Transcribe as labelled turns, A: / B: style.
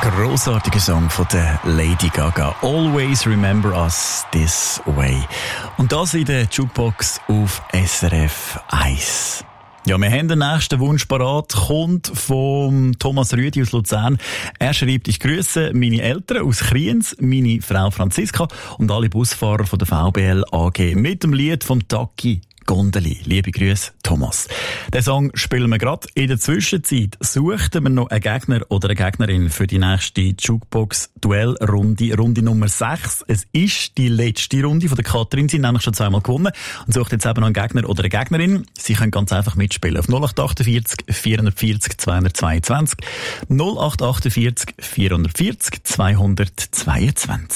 A: Grossartiger Song von der Lady Gaga. Always remember us this way. Und das in der Jukebox auf SRF 1. Ja, wir haben den nächsten Wunsch parat, kommt vom Thomas Rüdi aus Luzern. Er schreibt, ich grüße meine Eltern aus Kriens, meine Frau Franziska und alle Busfahrer von der VBL AG mit dem Lied vom Taki Gondeli. Liebe Grüße, Thomas. Den Song spielen wir gerade. In der Zwischenzeit suchten wir noch einen Gegner oder eine Gegnerin für die nächste Jukebox-Duell-Runde, Runde Nummer 6. Es ist die letzte Runde von der Katrin. Sie haben nämlich schon zweimal gewonnen und sucht jetzt eben noch einen Gegner oder eine Gegnerin. Sie können ganz einfach mitspielen auf 0848 440 222 0848 440 222.